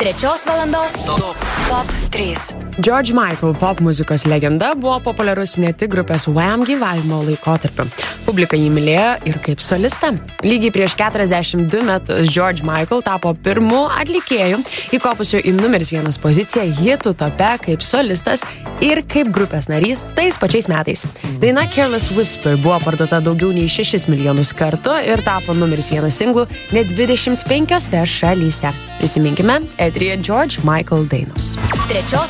Trečios valandos Top 3. George Michael, pop muzikos legenda, buvo populiarus ne tik grupės Wham gyvavimo laikotarpiu. Publika jį mylėjo ir kaip solistą. Lygiai prieš 42 metus George Michael tapo pirmu atlikėju, įkopusiu į numeris 1 poziciją hitų tope kaip solistas ir kaip grupės narys tais pačiais metais. Daina Careless Whisper buvo parduota daugiau nei 6 milijonus kartų ir tapo numeris 1 singlu net 25 šalyse. Prisiminkime, eteryje George Michael dainos. Trečios